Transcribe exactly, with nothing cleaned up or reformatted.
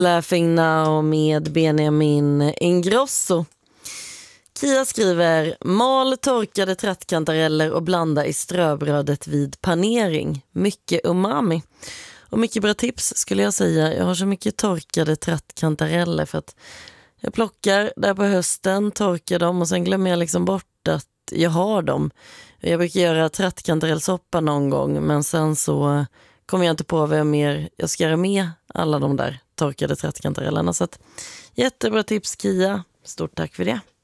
Laughing Now med Benjamin Ingrosso. Kia skriver: mal torkade trattkantareller och blanda i ströbrödet vid panering. Mycket umami. Och mycket bra tips skulle jag säga. Jag har så mycket torkade trattkantareller för att jag plockar där på hösten, torkar dem och sen glömmer jag liksom bort att jag har dem. Jag brukar göra trattkantarellsoppa någon gång, men sen så kommer jag inte på vad jag mer jag ska göra med alla de där torkade trattkantarellerna. Så att, jättebra tips Kia. Stort tack för det.